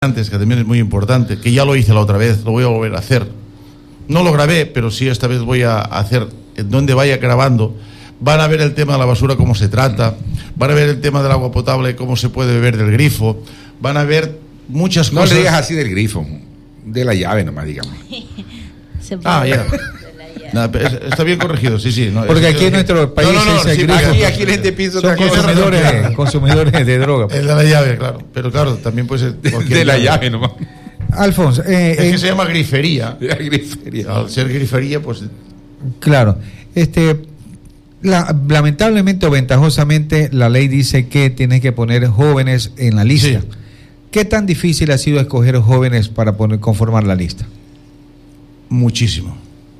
antes, que también es muy importante, que ya lo hice la otra vez, lo voy a volver a hacer. No lo grabé, pero sí esta vez voy a hacer, en donde vaya grabando, van a ver el tema de la basura, cómo se trata, van a ver el tema del agua potable, cómo se puede beber del grifo, van a ver muchas cosas. No le digas así del grifo, de la llave nomás, digamos. Ya. No, está bien corregido, sí. No, porque aquí en nuestro país aquí la gente piensa son consumidores de droga. El de la llave, claro. Pero claro, también puede ser de la llave nomás. Alfonso, es que se llama grifería. Al ser grifería, pues. Claro. Lamentablemente o ventajosamente, la ley dice que tienes que poner jóvenes en la lista. Sí. ¿Qué tan difícil ha sido escoger jóvenes para conformar la lista? Muchísimo,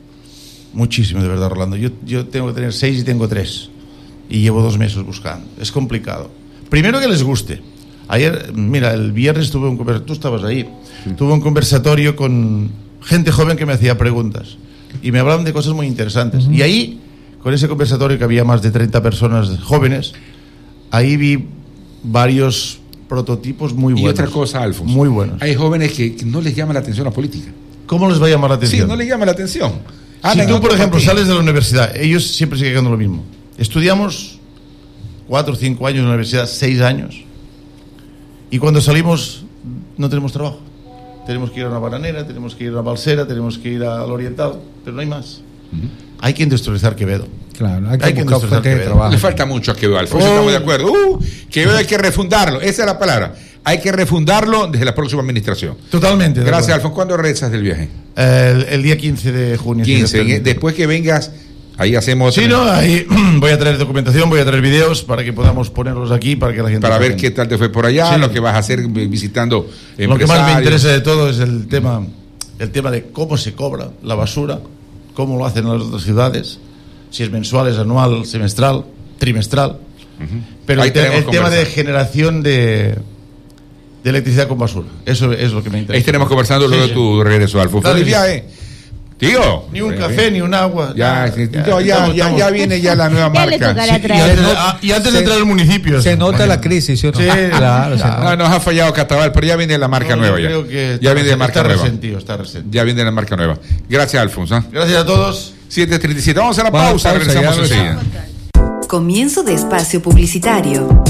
de verdad, Rolando. Yo tengo que tener 6 y tengo 3. Y llevo 2 meses buscando. Es complicado. Primero que les guste. Ayer, mira, el viernes tuve un conversatorio, tú estabas ahí, tuve un conversatorio con gente joven que me hacía preguntas. Y me hablaban de cosas muy interesantes. Y ahí, con ese conversatorio que había más de 30 personas jóvenes, ahí vi varios prototipos muy buenos. Y otra cosa, Alfonso. Muy buenos. Hay jóvenes que no les llama la atención la política. ¿Cómo les va a llamar la atención? Sí, no les llama la atención. Si tú, por ejemplo, sales de la universidad, ellos siempre siguen haciendo lo mismo. Estudiamos 4 o 5 años en la universidad, 6 años. Y cuando salimos, no tenemos trabajo. Tenemos que ir a una bananera, tenemos que ir a una balsera, tenemos que ir al oriental, pero no hay más. Hay que industrializar Quevedo. Claro, hay que buscar fuentes de trabajo. Le falta mucho a Quevedo, Alfonso, estamos de acuerdo. Quevedo hay que refundarlo, esa es la palabra. Hay que refundarlo desde la próxima administración. Totalmente. Gracias, Alfonso. ¿Cuándo regresas del viaje? El día 15 de junio. 15. Después que vengas, ahí hacemos... Sí, ahí voy a traer documentación, voy a traer videos para que podamos ponerlos aquí, para que la gente... Para ver qué tal te fue por allá, lo que vas a hacer visitando empresarios. Lo que más me interesa de todo es el tema de cómo se cobra la basura, cómo lo hacen en las otras ciudades, si es mensual, es anual, semestral, trimestral. Pero el tema de generación de electricidad con basura, eso es lo que me interesa. Ahí estaremos conversando luego de tu regreso, Alfonso. ¡Feliz viaje! Tío, ni un café, ni un agua. Ya viene ya la nueva marca. Y antes de entrar al municipio. Se nota la crisis, ¿sí o no? Sí, claro. No, nos ha fallado Cataval, pero ya viene la marca nueva. Creo que ya viene la marca nueva. Está resentido. Ya viene la marca nueva. Gracias, Alfonso. Gracias a todos. 7:37. Vamos a la pausa, regresamos enseguida. Comienzo de espacio publicitario.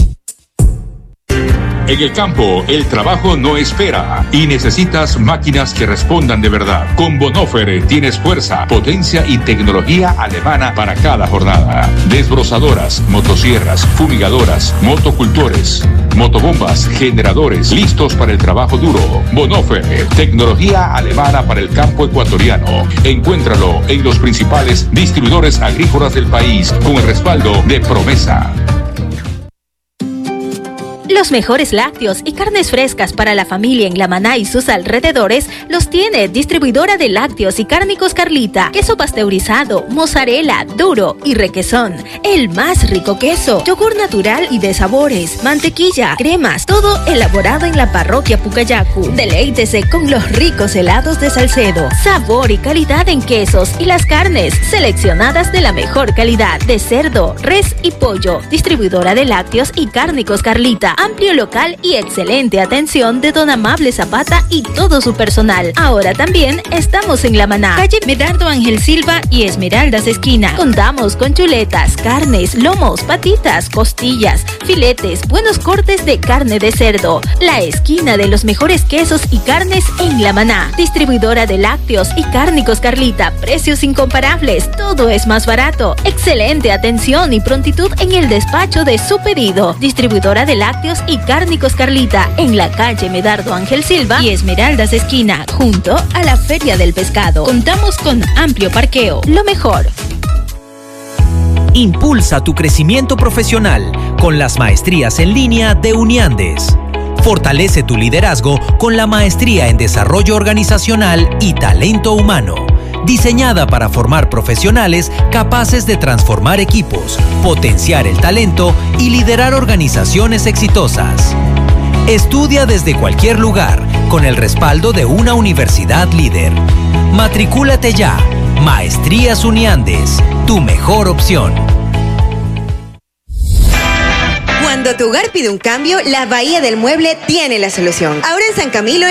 En el campo, el trabajo no espera y necesitas máquinas que respondan de verdad. Con Bonhoeffer tienes fuerza, potencia y tecnología alemana para cada jornada. Desbrozadoras, motosierras, fumigadoras, motocultores, motobombas, generadores, listos para el trabajo duro. Bonhoeffer, tecnología alemana para el campo ecuatoriano. Encuéntralo en los principales distribuidores agrícolas del país con el respaldo de Promesa. Los mejores lácteos y carnes frescas para la familia en La Maná y sus alrededores los tiene Distribuidora de Lácteos y Cárnicos Carlita. Queso pasteurizado, mozzarella, duro y requesón. El más rico queso. Yogur natural y de sabores. Mantequilla, cremas. Todo elaborado en la parroquia Pucayacu. Deleítese con los ricos helados de Salcedo. Sabor y calidad en quesos y las carnes seleccionadas de la mejor calidad. De cerdo, res y pollo. Distribuidora de Lácteos y Cárnicos Carlita. Amplio local y excelente atención de don Amable Zapata y todo su personal. Ahora también estamos en La Maná, calle Medardo Ángel Silva y Esmeraldas esquina. Contamos con chuletas, carnes, lomos, patitas, costillas, filetes, buenos cortes de carne de cerdo. La esquina de los mejores quesos y carnes en La Maná. Distribuidora de Lácteos y Cárnicos Carlita. Precios incomparables, todo es más barato. Excelente atención y prontitud en el despacho de su pedido. Distribuidora de Lácteos y Cárnicos Carlita, en la calle Medardo Ángel Silva y Esmeraldas esquina, junto a la Feria del Pescado. Contamos con amplio parqueo, lo mejor. Impulsa tu crecimiento profesional con las maestrías en línea de Uniandes. Fortalece tu liderazgo con la maestría en Desarrollo Organizacional y Talento Humano, diseñada para formar profesionales capaces de transformar equipos, potenciar el talento y liderar organizaciones exitosas. Estudia desde cualquier lugar con el respaldo de una universidad líder. Matricúlate ya. Maestrías Uniandes, tu mejor opción. Cuando tu hogar pide un cambio, la Bahía del Mueble tiene la solución. Ahora en San Camilo